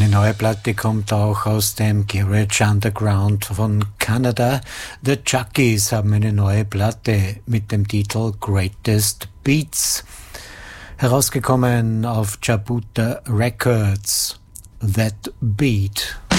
neue Platte kommt auch aus dem Garage Underground von Kanada. The Chuckies haben eine neue Platte mit dem Titel Greatest Beats. Herausgekommen auf Jabuta Records. That Beat.